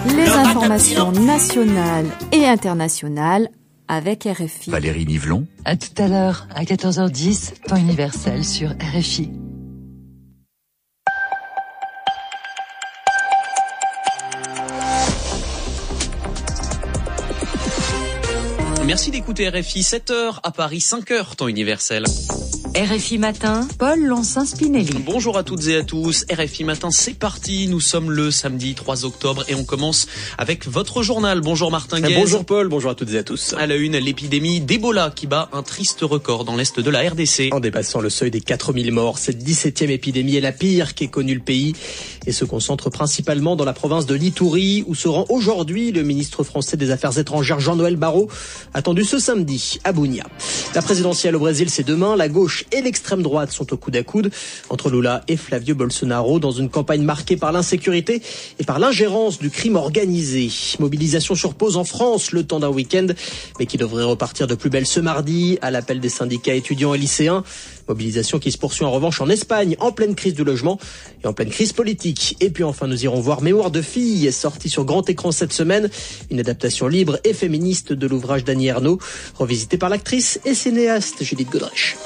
Les informations nationales et internationales avec RFI. Valérie Nivelon. À tout à l'heure, à 14h10, temps universel sur RFI. Merci d'écouter RFI, 7h à Paris, 5h, temps universel. RFI Matin, Paul Lonsin-Spinelli. Bonjour à toutes et à tous, RFI Matin, c'est parti. Nous sommes le samedi 3 octobre et on commence avec votre journal. Bonjour Martin Guez. Bonjour Paul, bonjour à toutes et à tous. À la une, l'épidémie d'Ebola qui bat un triste record dans l'est de la RDC. En dépassant le seuil des 4000 morts, cette 17e épidémie est la pire qu'ait connue le pays et se concentre principalement dans la province de l'Ituri où se rend aujourd'hui le ministre français des Affaires étrangères Jean-Noël Barrot, attendu ce samedi à Bunia. La présidentielle au Brésil, c'est demain. La gauche et l'extrême droite sont au coude à coude entre Lula et Flavio Bolsonaro dans une campagne marquée par l'insécurité et par l'ingérence du crime organisé. Mobilisation sur pause en France le temps d'un week-end, mais qui devrait repartir de plus belle ce mardi à l'appel des syndicats étudiants et lycéens. Mobilisation qui se poursuit en revanche en Espagne, en pleine crise du logement et en pleine crise politique. Et puis enfin, nous irons voir Mémoire de fille, sortie sur grand écran cette semaine. Une adaptation libre et féministe de l'ouvrage d'Annie Ernaux, revisité par l'actrice et cinéaste Judith Godrèche.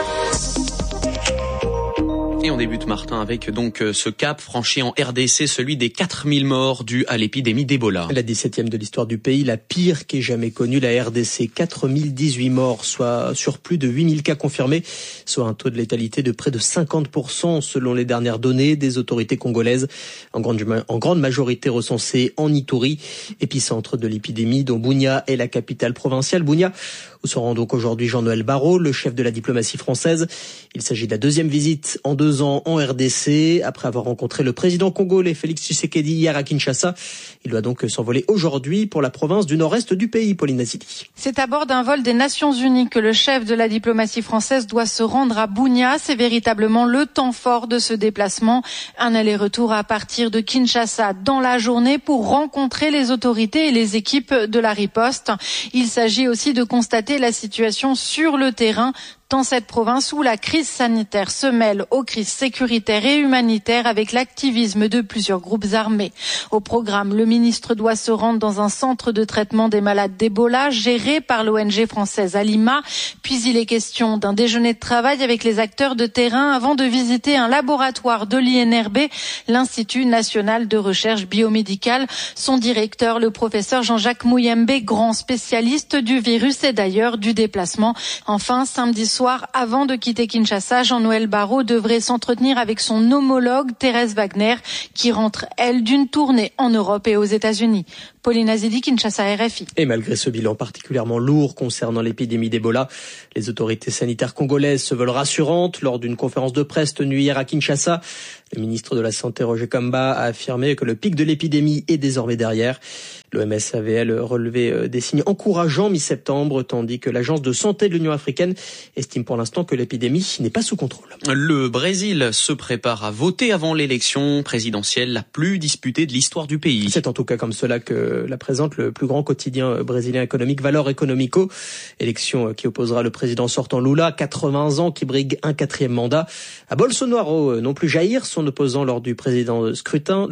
Et on débute, Martin, avec donc ce cap franchi en RDC, celui des 4000 morts dus à l'épidémie d'Ebola. La 17e de l'histoire du pays, la pire qu'ait jamais connue, la RDC. 4018 morts, soit sur plus de 8000 cas confirmés, soit un taux de létalité de près de 50% selon les dernières données des autorités congolaises, en grande majorité recensées en Ituri, épicentre de l'épidémie dont Bunia est la capitale provinciale. Bunia, où se rend donc aujourd'hui Jean-Noël Barrot, le chef de la diplomatie française. Il s'agit de la deuxième visite en 2 ans en RDC. Après avoir rencontré le président congolais Félix Tshisekedi hier à Kinshasa, il doit donc s'envoler aujourd'hui pour la province du nord-est du pays, Pauline Azili. C'est à bord d'un vol des Nations Unies que le chef de la diplomatie française doit se rendre à Bunia. C'est véritablement le temps fort de ce déplacement. Un aller-retour à partir de Kinshasa dans la journée pour rencontrer les autorités et les équipes de la riposte. Il s'agit aussi de constater la situation sur le terrain dans cette province où la crise sanitaire se mêle aux crises sécuritaires et humanitaires avec l'activisme de plusieurs groupes armés. Au programme, le ministre doit se rendre dans un centre de traitement des malades d'Ebola géré par l'ONG française Alima. Puis il est question d'un déjeuner de travail avec les acteurs de terrain avant de visiter un laboratoire de l'INRB, l'Institut national de recherche biomédicale. Son directeur, le professeur Jean-Jacques Mouyembe, grand spécialiste du virus et d'ailleurs du déplacement. Enfin, samedi soir, avant de quitter Kinshasa, Jean-Noël Barrot devrait s'entretenir avec son homologue Thérèse Wagner, qui rentre, elle, d'une tournée en Europe et aux États-Unis. Pauline Azili, Kinshasa, RFI. Et malgré ce bilan particulièrement lourd concernant l'épidémie d'Ebola, les autorités sanitaires congolaises se veulent rassurantes. Lors d'une conférence de presse tenue hier à Kinshasa, le ministre de la Santé, Roger Kamba, a affirmé que le pic de l'épidémie est désormais derrière. L'OMS avait, elle, relevé des signes encourageants mi-septembre, tandis que l'Agence de santé de l'Union africaine estime pour l'instant que l'épidémie n'est pas sous contrôle. Le Brésil se prépare à voter avant l'élection présidentielle la plus disputée de l'histoire du pays. C'est en tout cas comme cela que la présente le plus grand quotidien brésilien économique, Valor Econômico. Élection qui opposera le président sortant Lula, 80 ans, qui brigue un 4e mandat, à Bolsonaro, non plus Jair, son opposant lors du précédent scrutin,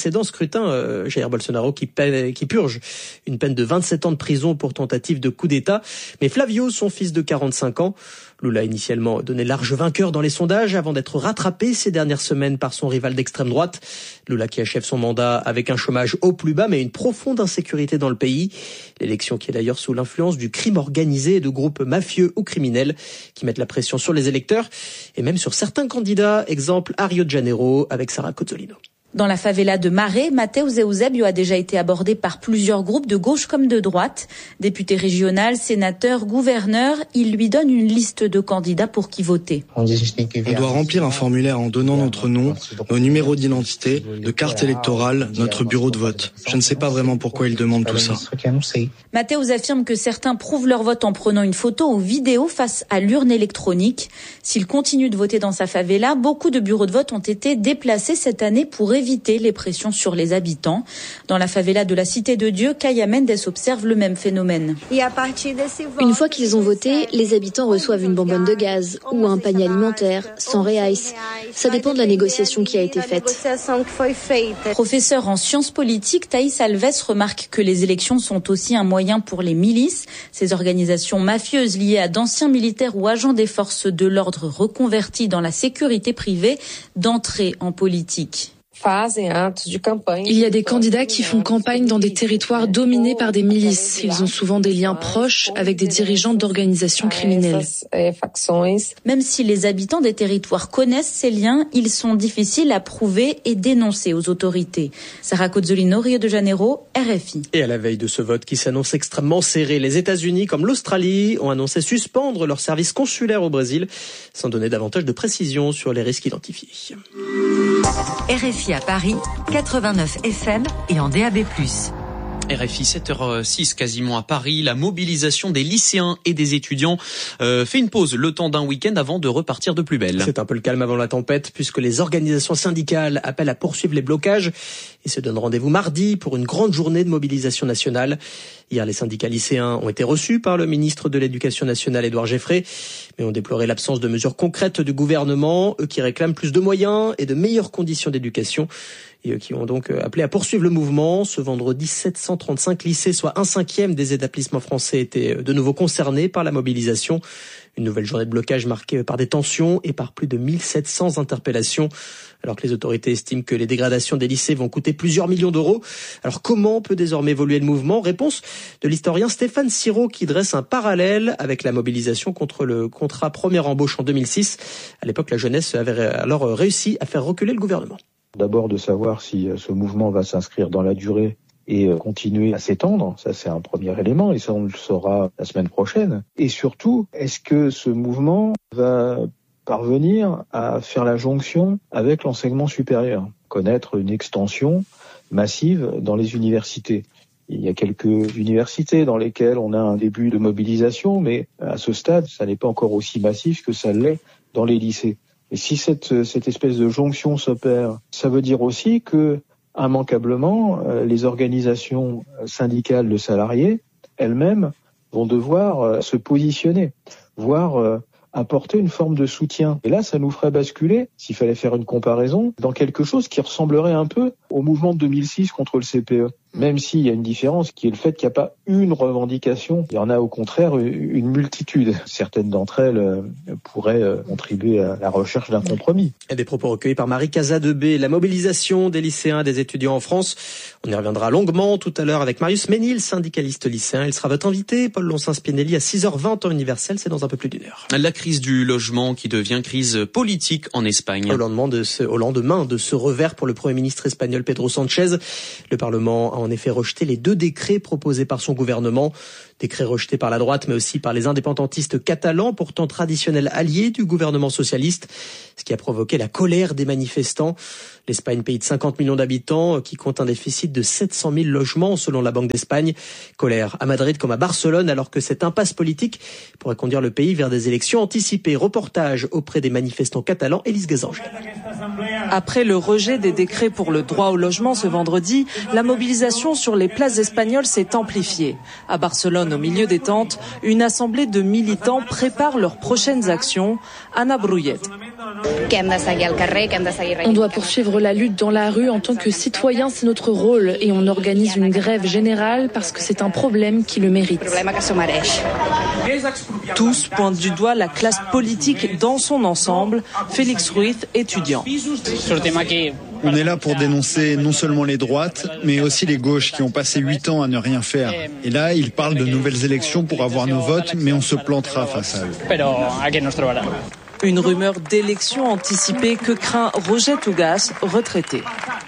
Jair Bolsonaro qui purge une peine de 27 ans de prison pour tentative de coup d'État. Mais Flavio, son fils de 45 ans, Lula a initialement donné large vainqueur dans les sondages avant d'être rattrapé ces dernières semaines par son rival d'extrême droite. Lula qui achève son mandat avec un chômage au plus bas mais une profonde insécurité dans le pays. L'élection qui est d'ailleurs sous l'influence du crime organisé et de groupes mafieux ou criminels qui mettent la pression sur les électeurs et même sur certains candidats. Exemple à Rio de Janeiro avec Sarah Cozzolino. Dans la favela de Maré, Mateus Eusébio a déjà été abordé par plusieurs groupes de gauche comme de droite. Député régional, sénateur, gouverneur, il lui donne une liste de candidats pour qui voter. On doit remplir un formulaire en donnant notre nom, nos numéros d'identité, de carte électorale, notre bureau de vote. Je ne sais pas vraiment pourquoi ils demandent tout ça. Mateus affirme que certains prouvent leur vote en prenant une photo ou vidéo face à l'urne électronique. S'il continue de voter dans sa favela, beaucoup de bureaux de vote ont été déplacés cette année pour éviter éviter les pressions sur les habitants. Dans la favela de la Cité de Dieu, Kaya Mendes observe le même phénomène. Une fois qu'ils ont voté, les habitants reçoivent une bonbonne de gaz ou un panier alimentaire, 100 reais. Ça dépend de la négociation qui a été faite. Professeur en sciences politiques, Thaïs Alves remarque que les élections sont aussi un moyen pour les milices, ces organisations mafieuses liées à d'anciens militaires ou agents des forces de l'ordre reconvertis dans la sécurité privée, d'entrer en politique. Il y a des candidats qui font campagne dans des territoires dominés par des milices. Ils ont souvent des liens proches avec des dirigeants d'organisations criminelles. Même si les habitants des territoires connaissent ces liens, ils sont difficiles à prouver et dénoncer aux autorités. Sarah Cozzolino, Rio de Janeiro, RFI. Et à la veille de ce vote qui s'annonce extrêmement serré, les États-Unis comme l'Australie ont annoncé suspendre leur service consulaire au Brésil, sans donner davantage de précisions sur les risques identifiés. RFI à Paris, 89 FM et en DAB+. RFI 7h06 quasiment à Paris, la mobilisation des lycéens et des étudiants fait une pause le temps d'un week-end avant de repartir de plus belle. C'est un peu le calme avant la tempête puisque les organisations syndicales appellent à poursuivre les blocages et se donnent rendez-vous mardi pour une grande journée de mobilisation nationale. Hier, les syndicats lycéens ont été reçus par le ministre de l'Éducation nationale, Édouard Geffrey, mais ont déploré l'absence de mesures concrètes du gouvernement, eux qui réclament plus de moyens et de meilleures conditions d'éducation. Et qui ont donc appelé à poursuivre le mouvement. Ce vendredi, 735 lycées, soit 1/5 des établissements français, étaient de nouveau concernés par la mobilisation. Une nouvelle journée de blocage marquée par des tensions et par plus de 1700 interpellations. Alors que les autorités estiment que les dégradations des lycées vont coûter plusieurs millions d'euros. Alors comment peut désormais évoluer le mouvement ? Réponse de l'historien Stéphane Siro qui dresse un parallèle avec la mobilisation contre le contrat première embauche en 2006. À l'époque, la jeunesse avait alors réussi à faire reculer le gouvernement. D'abord de savoir si ce mouvement va s'inscrire dans la durée et continuer à s'étendre, ça c'est un premier élément et ça on le saura la semaine prochaine. Et surtout, est-ce que ce mouvement va parvenir à faire la jonction avec l'enseignement supérieur, connaître une extension massive dans les universités. Il y a quelques universités dans lesquelles on a un début de mobilisation, mais à ce stade, ça n'est pas encore aussi massif que ça l'est dans les lycées. Et si cette espèce de jonction s'opère, ça veut dire aussi que, immanquablement, les organisations syndicales de salariés, elles-mêmes, vont devoir se positionner, voire apporter une forme de soutien. Et là, ça nous ferait basculer, s'il fallait faire une comparaison, dans quelque chose qui ressemblerait un peu au mouvement de 2006 contre le CPE. Même s'il y a une différence qui est le fait qu'il n'y a pas une revendication, il y en a au contraire une multitude. Certaines d'entre elles pourraient contribuer à la recherche d'un compromis. Et des propos recueillis par Marie Casadebé. La mobilisation des lycéens et des étudiants en France. On y reviendra longuement tout à l'heure avec Marius Ménil, syndicaliste lycéen. Il sera votre invité, Paul Loncin-Spinelli, à 6h20 temps universel. C'est dans un peu plus d'une heure. La crise du logement qui devient crise politique en Espagne. Au lendemain de ce revers pour le Premier ministre espagnol Pedro Sánchez, le Parlement a en effet rejeté les 2 décrets proposés par son gouvernement. Décrets rejetés par la droite, mais aussi par les indépendantistes catalans, pourtant traditionnels alliés du gouvernement socialiste, ce qui a provoqué la colère des manifestants. L'Espagne, pays de 50 millions d'habitants, qui compte un déficit de 700 000 logements, selon la Banque d'Espagne. Colère à Madrid comme à Barcelone, alors que cette impasse politique pourrait conduire le pays vers des élections anticipées. Reportage auprès des manifestants catalans, Élise Gazangel. Après le rejet des décrets pour le droit au logement ce vendredi, la mobilisation sur les places espagnoles s'est amplifiée. À Barcelone, au milieu des tentes, une assemblée de militants prépare leurs prochaines actions. Anna Bruyet. On doit poursuivre la lutte dans la rue en tant que citoyen, c'est notre rôle, et on organise une grève générale parce que c'est un problème qui le mérite. Tous pointent du doigt la classe politique dans son ensemble. Félix Ruiz, étudiant. On est là pour dénoncer non seulement les droites, mais aussi les gauches qui ont passé 8 ans à ne rien faire. Et là, ils parlent de nouvelles élections pour avoir nos votes, mais on se plantera face à eux. Une rumeur d'élection anticipée que craint Roger Tugas, retraité.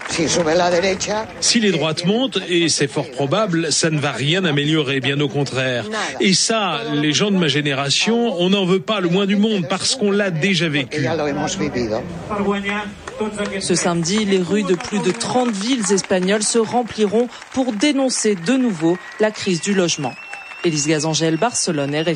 Si les droites montent, et c'est fort probable, ça ne va rien améliorer, bien au contraire. Et ça, les gens de ma génération, on n'en veut pas le moins du monde parce qu'on l'a déjà vécu. Ce samedi, les rues de plus de 30 villes espagnoles se rempliront pour dénoncer de nouveau la crise du logement. Élise Gazangel, Barcelone, RFI.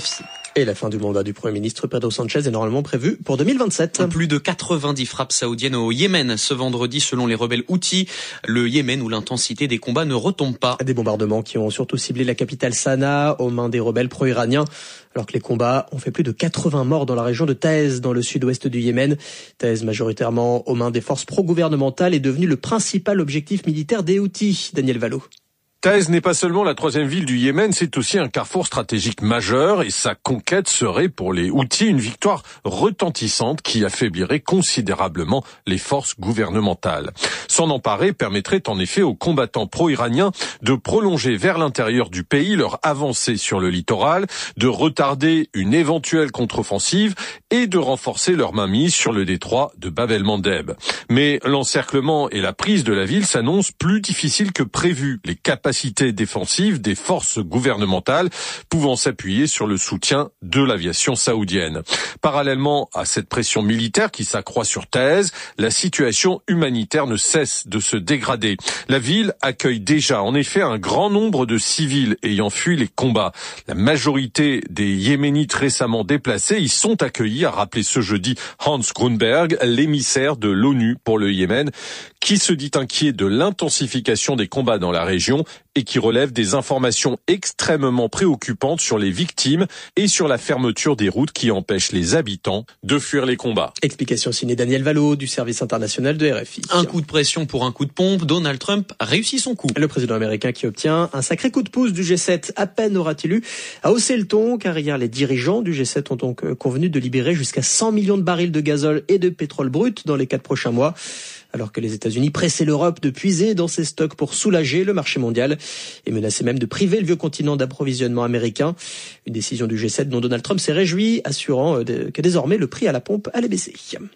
Et la fin du mandat du Premier ministre Pedro Sanchez est normalement prévue pour 2027. Plus de 90 frappes saoudiennes au Yémen ce vendredi selon les rebelles Houthis. Le Yémen où l'intensité des combats ne retombe pas. Des bombardements qui ont surtout ciblé la capitale Sanaa aux mains des rebelles pro-iraniens. Alors que les combats ont fait plus de 80 morts dans la région de Taïz, dans le sud-ouest du Yémen. Taïz, majoritairement aux mains des forces pro-gouvernementales, est devenu le principal objectif militaire des Houthis. Daniel Valo. Taïz n'est pas seulement la troisième ville du Yémen, c'est aussi un carrefour stratégique majeur et sa conquête serait pour les Houthis une victoire retentissante qui affaiblirait considérablement les forces gouvernementales. S'en emparer permettrait en effet aux combattants pro-iraniens de prolonger vers l'intérieur du pays leur avancée sur le littoral, de retarder une éventuelle contre-offensive et de renforcer leur mainmise sur le détroit de Bab el-Mandeb. Mais l'encerclement et la prise de la ville s'annoncent plus difficiles que prévu. Les capacités défensives des forces gouvernementales pouvant s'appuyer sur le soutien de l'aviation saoudienne. Parallèlement à cette pression militaire qui s'accroît sur Taïz, la situation humanitaire ne cesse de se dégrader. La ville accueille déjà en effet un grand nombre de civils ayant fui les combats. La majorité des Yéménites récemment déplacés y sont accueillis, a rappelé ce jeudi Hans Grunberg, l'émissaire de l'ONU pour le Yémen, qui se dit inquiet de l'intensification des combats dans la région et qui relève des informations extrêmement préoccupantes sur les victimes et sur la fermeture des routes qui empêchent les habitants de fuir les combats. Explication signée Daniel Valo du service international de RFI. Un coup de pression pour un coup de pompe, Donald Trump réussit son coup. Le président américain qui obtient un sacré coup de pouce du G7, à peine aura-t-il eu à hausser le ton, car hier les dirigeants du G7 ont donc convenu de libérer jusqu'à 100 millions de barils de gazole et de pétrole brut dans les 4 prochains mois. Alors que les États-Unis pressaient l'Europe de puiser dans ses stocks pour soulager le marché mondial et menaçaient même de priver le vieux continent d'approvisionnement américain. Une décision du G7 dont Donald Trump s'est réjoui, assurant que désormais le prix à la pompe allait baisser.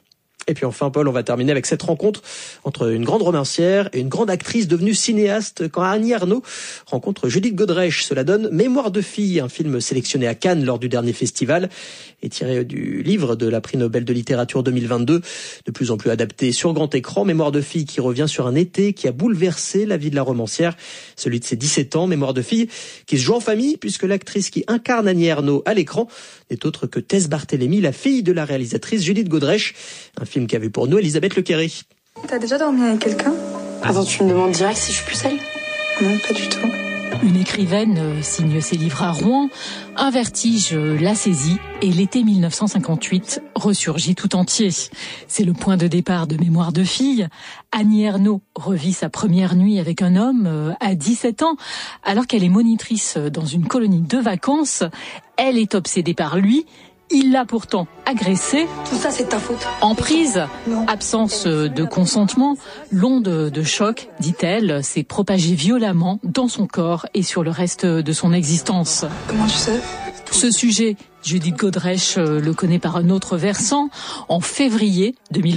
Et puis enfin, Paul, on va terminer avec cette rencontre entre une grande romancière et une grande actrice devenue cinéaste quand Annie Ernaux rencontre Judith Godrèche. Cela donne Mémoire de fille, un film sélectionné à Cannes lors du dernier festival et tiré du livre de la prix Nobel de littérature 2022, de plus en plus adapté sur grand écran. Mémoire de fille qui revient sur un été qui a bouleversé la vie de la romancière, celui de ses 17 ans. Mémoire de fille qui se joue en famille puisque l'actrice qui incarne Annie Ernaux à l'écran n'est autre que Tess Barthélémy, la fille de la réalisatrice Judith Godrèche. Un film qu'a vu pour nous Elisabeth Lequeré. T'as déjà dormi avec quelqu'un ? Attends, tu me demandes direct si je suis plus seule ? Non, pas du tout. Une écrivaine signe ses livres à Rouen. Un vertige la saisit et l'été 1958 ressurgit tout entier. C'est le point de départ de Mémoire de fille. Annie Ernaux revit sa première nuit avec un homme à 17 ans alors qu'elle est monitrice dans une colonie de vacances. Elle est obsédée par lui. Il l'a pourtant agressée. Tout ça, c'est ta faute. Emprise, absence de consentement, l'onde de choc, dit-elle, s'est propagée violemment dans son corps et sur le reste de son existence. Comment tu sais ? Ce sujet, Judith Godrèche le connaît par un autre versant. En février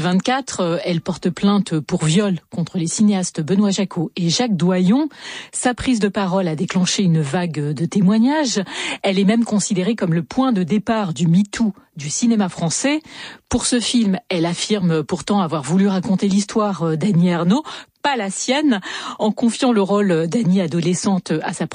2024, elle porte plainte pour viol contre les cinéastes Benoît Jacquot et Jacques Doyon. Sa prise de parole a déclenché une vague de témoignages. Elle est même considérée comme le point de départ du MeToo du cinéma français. Pour ce film, elle affirme pourtant avoir voulu raconter l'histoire d'Annie Ernaux, pas la sienne, en confiant le rôle d'Annie adolescente à sa